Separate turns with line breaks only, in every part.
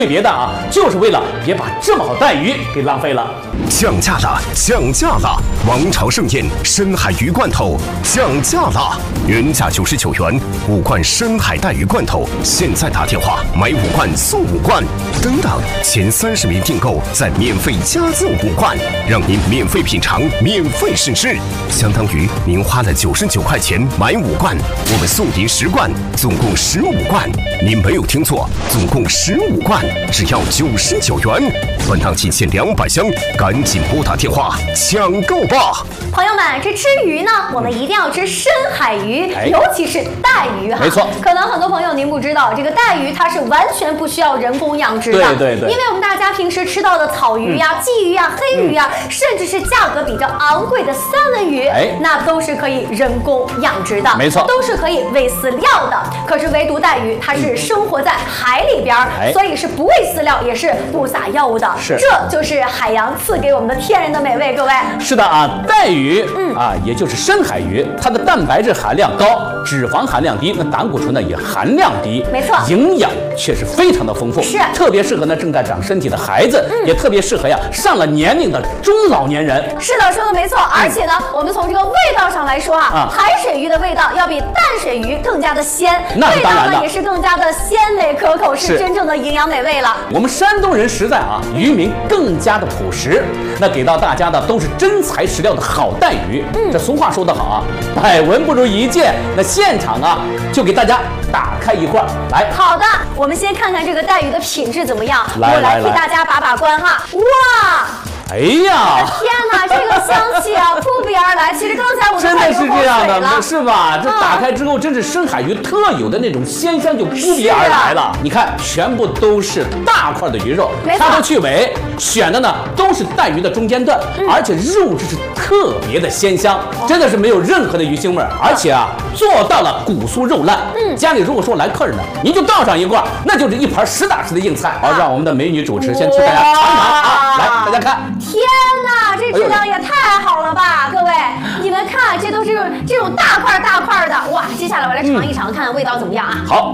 别的啊，就是为了别把这么好带鱼给浪费了。
降价了，降价了！王朝盛宴深海鱼罐头降价了，原价99元，5罐深海带鱼罐头，现在打电话买5罐送5罐，等等，前30名订购再免费加赠5罐，让您免费品尝，免费试吃，相当于您花了99块钱买5罐，我们送您10罐，总共15罐。您没有听错，总共15罐，只要99元。本档仅限200箱，赶紧拨打电话抢购吧！
朋友们，这吃鱼呢，我们一定要吃深海鱼，尤其是带鱼哈。
没错，
可能很多朋友您不知道，这个带鱼它是完全不需要人工养殖的。
对。
因为我们大家平时吃到的草鱼呀、鲫鱼呀、黑鱼呀，甚至是价格比较昂贵的三文鱼，那都是可以人工养殖的。
没错，
都是可以喂饲料的。可是唯独带鱼，它是生活在海里边，所以是不喂饲料，也是不撒药物的。
是，
这就是海洋赐给我们的天然的美味。各位，
是的啊，带鱼也就是深海鱼，它的蛋白质含量高，脂肪含量低，那胆固醇呢也含量低，
没错，
营养却是非常的丰富，
是
特别适合呢正在长身体的孩子，也特别适合上了年龄的中老年人。
是的，说的没错。而且呢，我们从这个味道上来说海水鱼的味道要比淡水鱼更加的鲜，
那是当然的，
味道呢也是更加的鲜美可口，是真正的营养美味了。
我们山东人实在渔民更加的朴实，那给到大家的都是真材实料的好带鱼。这俗话说得好百闻不如一见。那现场就给大家打开一罐来。
好的，我们先看看这个带鱼的品质怎么样。
我来
替大家把关哈。哇！
哎呀！
天哪，这个香气扑鼻而来。其实刚才我
真的是这样的，是吧？这打开之后，真是深海鱼特有的那种鲜香就扑鼻而来了。你看，全部都是大块的鱼肉，掐头去尾，选的呢都是带鱼的中间段，而且肉质是特别的鲜香，真的是没有任何的鱼腥味，而且做到了骨酥肉烂。家里如果说来客人呢，您就倒上一罐，那就是一盘实打实的硬菜。好，让我们的美女主持先替大家尝尝来，大家看。
天哪，这质量也太好了吧！各位，你们看，这都是这种大块的。哇，接下来我来尝一尝，看看味道怎么样啊？
好，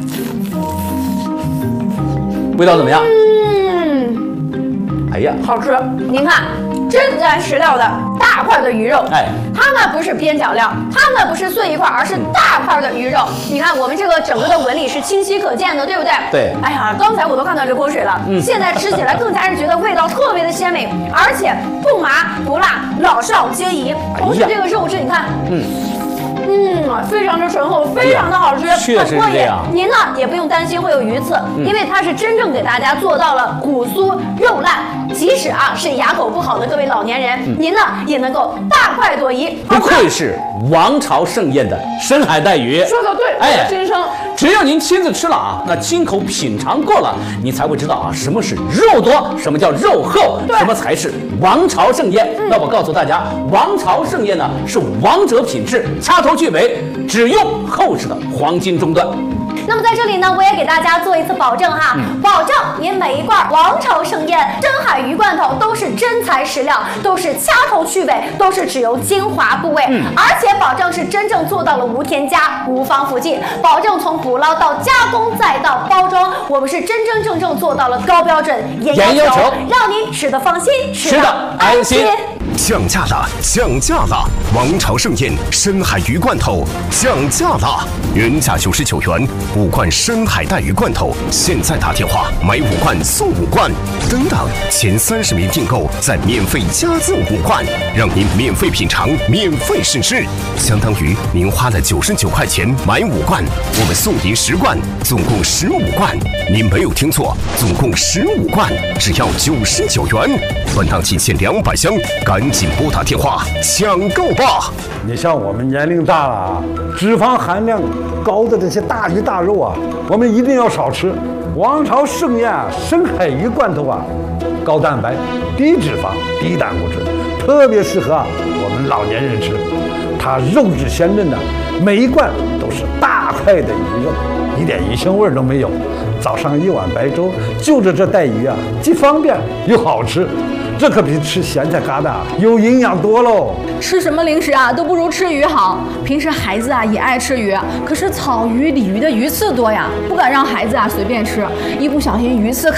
味道怎么样？哎呀，
好吃！您看，真材实料的大块的鱼肉，它呢不是边角料，它呢不是碎一块，而是大块的鱼肉。你看我们这个整个的纹理是清晰可见的，对不对？
对。
哎呀，刚才我都看到流口水了。现在吃起来更加是觉得味道特别的鲜美，而且不麻不辣，老少皆宜。同时这个肉质，你看，非常的醇厚，非常的好吃，
确实是这样。
您呢也不用担心会有鱼刺，因为它是真正给大家做到了骨酥肉烂。即使是牙口不好的各位老年人，您呢也能够大快朵颐。
不愧是王朝盛宴的深海带鱼，
说的对，先生。
只要您亲自吃了那亲口品尝过了，你才会知道什么是肉多，什么叫肉厚，什么才是王朝盛宴。那我告诉大家，王朝盛宴呢是王者品质，掐头去尾，只用厚实的黄金中段。
那么在这里呢，我也给大家做一次保证保证您每一罐王朝盛宴深海鱼罐头都是真材实料，都是掐头去尾，都是只有精华部位，而且保证是真正做到了无添加、无防腐剂，保证从捕捞到加工再到包装，我们是真真正做到了高标准、严要求，让您吃得放心，吃得安心。
降价了，降价了！王朝盛宴深海鱼罐头降价了，原价99元，5罐深海带鱼罐头，现在打电话买5罐送5罐，等等，前30名订购再免费加赠5罐，让您免费品尝，免费试吃，相当于您花了99块钱买5罐，我们送您10罐，总共15罐。您没有听错，总共15罐，只要99元。本档仅限200箱，赶紧拨打电话抢购吧！
你像我们年龄大了脂肪含量高的这些大鱼大肉我们一定要少吃。王朝盛宴深海鱼罐头高蛋白、低脂肪、低胆固醇，特别适合我们老年人吃。它肉质鲜嫩每一罐都是大块的鱼肉，一点鱼腥味都没有。早上1碗白粥，就着这带鱼既方便又好吃。这可比吃咸菜疙瘩有营养多喽！
吃什么零食都不如吃鱼好。平时孩子也爱吃鱼，可是草鱼、鲤鱼的鱼刺多呀，不敢让孩子随便吃，一不小心鱼刺